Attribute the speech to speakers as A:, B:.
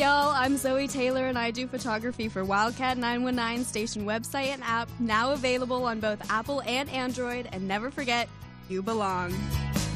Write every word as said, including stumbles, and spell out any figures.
A: y'all, I'm Zoe Taylor and I do photography for Wildcat nine one nine station website and app, now available on both Apple and Android, and never forget, you belong.